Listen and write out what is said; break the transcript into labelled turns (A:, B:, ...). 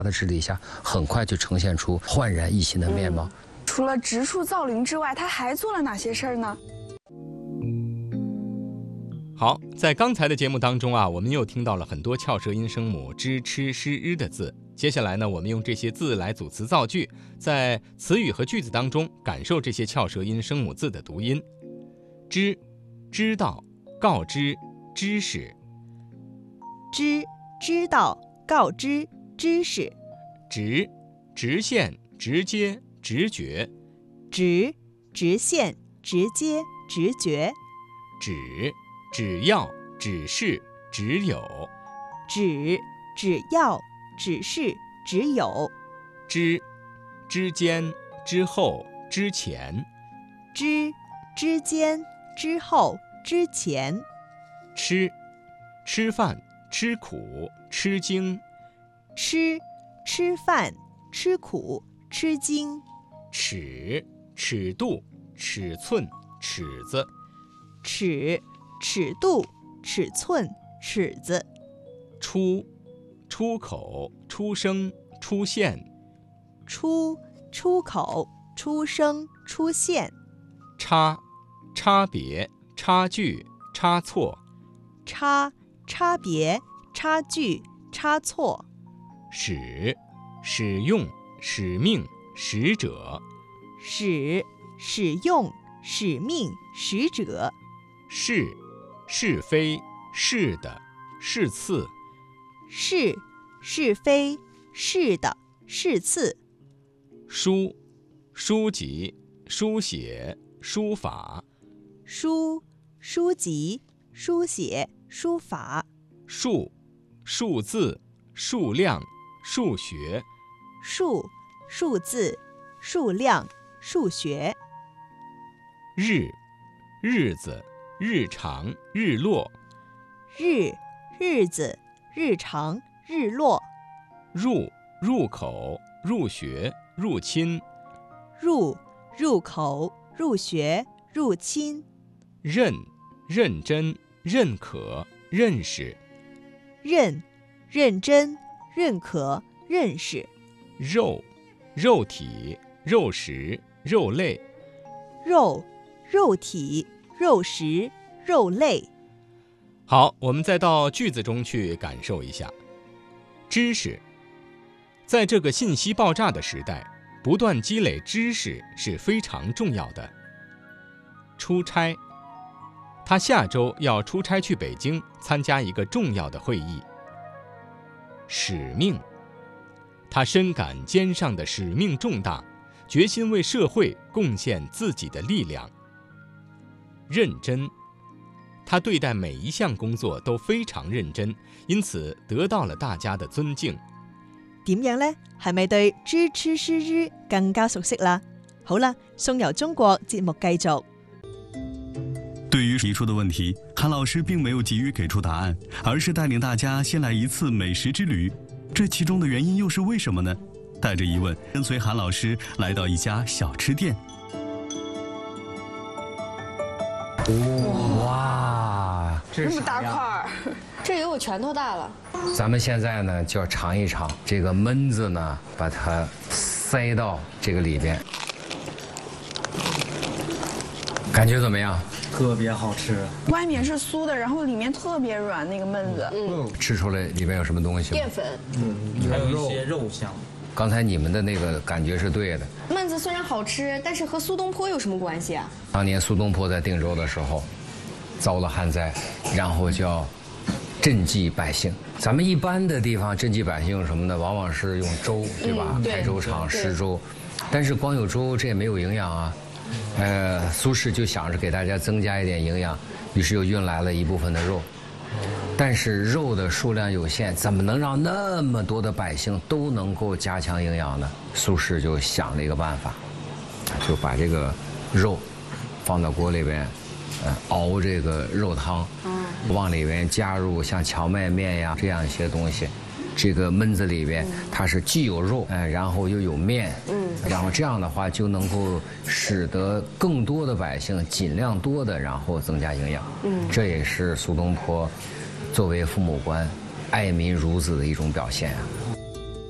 A: 的治理下，很快就呈现出焕然一新的面貌。
B: 除了植树造林之外，他还做了哪些事儿呢？
C: 好，在刚才的节目当中啊，我们又听到了很多翘舌音声母支、吃、诗、日的字。接下来呢，我们用这些字来组词造句，在词语和句子当中感受这些翘舌音声母字的读音。知，知道，告知，知识。
D: 知，知道，告知，知识。
C: 直，直线，直接，直觉。
D: 直，直线，直接，直觉。
C: 只，只要，只是，只有。
D: 只，只要，只是，只有。
C: 之，之间，之后，之前。
D: 之，之间，之后，之前。
C: 吃，吃饭，吃苦，吃惊。
D: 吃，吃饭，吃苦，吃惊。
C: 尺，尺度，尺寸，尺子。
D: 尺，尺度，尺寸，尺子。
C: 出，出口，出生，出现。
D: 出，出口，出生，出现。
C: 差，差别，差距，差错。
D: 差，差别，差距，差错。
C: 使，使用，使命，使者。
D: 使，使用，使命，使者。
C: 是，是非，是的，是次。
D: 是，是非，是的，是次。
C: 书，书籍，书写，书法。
D: 书，书籍，书写，书法。
C: 数，数字，数量，数学。
D: 数，数字，数量，数学。
C: 日，日子，日常，日落。
D: 日，日子，日常，日落。
C: 入，入口，入学，入亲。
D: 入，入口，入学，入亲。
C: 认，认真，认可，认识。
D: 认，认真，认可，认识。
C: 肉，肉体，肉食，肉类。
D: 肉，肉体，肉食，肉类。
C: 好，我们再到句子中去感受一下。知识，在这个信息爆炸的时代，不断积累知识是非常重要的。出差，他下周要出差去北京参加一个重要的会议。使命，他深感肩上的使命重大，决心为社会贡献自己的力量。认真，他对待每一項工作都非常認真，因此得到了大家的尊敬。
D: 點樣呢？係咪對知、吃、詩、日更加熟悉啦？好啦，送遊中國節目繼續。
E: 对于提出的问题，韩老师并没有急于给出答案，而是带领大家先来一次美食之旅。这其中的原因又是为什么呢？带着疑问，跟随韩老师来到一家小吃店。
A: 哇，
B: 这么大块儿，
F: 这有我拳头大了。
A: 咱们现在呢就要尝一尝这个焖子呢，把它塞到这个里边，感觉怎么样？
G: 特别好吃，
B: 外面是酥的，然后里面特别软，那个焖子。
A: 吃出来里面有什么东西吗？
F: 淀粉。
G: 还有一些肉香。
A: 刚才你们的那个感觉是对的。
F: 焖子虽然好吃，但是和苏东坡有什么关系啊？
A: 当年苏东坡在定州的时候，遭了旱灾，然后就要赈济百姓。咱们一般的地方赈济百姓用什么呢？往往是用粥，对吧？开粥厂施粥，但是光有粥这也没有营养啊。苏轼就想着给大家增加一点营养，于是又运来了一部分的肉。但是肉的数量有限，怎么能让那么多的百姓都能够加强营养呢？苏轼就想了一个办法，就把这个肉放到锅里边，熬这个肉汤，往里边加入像荞麦面呀这样一些东西。这个焖子里边它是既有肉，然后又有面，然后这样的话就能够使得更多的百姓尽量多的然后增加营养。这也是苏东坡作为父母官爱民如子的一种表现啊。